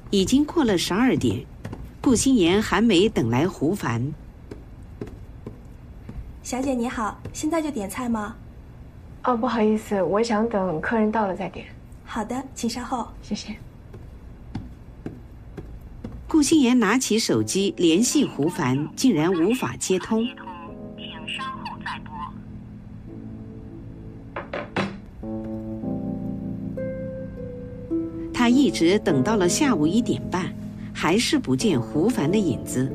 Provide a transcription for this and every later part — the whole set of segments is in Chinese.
已经过了12点，顾心妍还没等来胡凡。 小姐你好，现在就点菜吗？ 哦，不好意思，我想等客人到了再点。 好的，请稍后。 谢谢。 顾心妍拿起手机联系胡凡，竟然无法接通。 请稍后再拨。 他一直等到了下午1点半，还是不见胡凡的影子。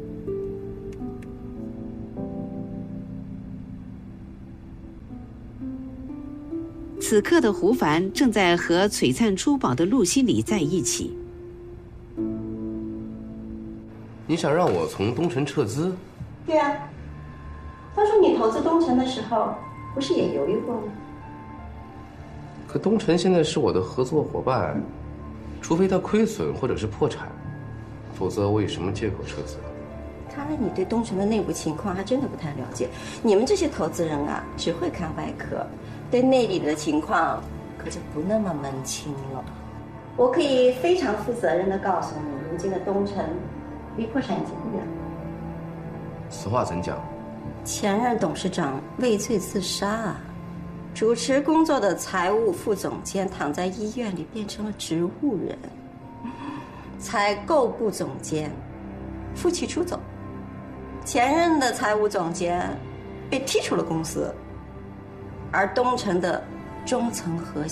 此刻的胡凡正在和璀璨珠宝的陆希礼在一起。 你想让我从东城撤资？ 对啊，当初你投资东城的时候，不是也犹豫过吗？ 可东城现在是我的合作伙伴，除非他亏损或者是破产，否则我以什么借口撤资？ 看来你对东城的内部情况还真的不太了解。你们这些投资人啊，只会看外壳，对内里的情况可就不那么门清了。我可以非常负责任地告诉你，如今的东城离破产已经不远了。 此话怎讲？ 前任董事长畏罪自杀啊！主持工作的财务副总监躺在医院里变成了植物人，采购部总监负气出走，前任的财务总监被踢出了公司，而东城的中层核心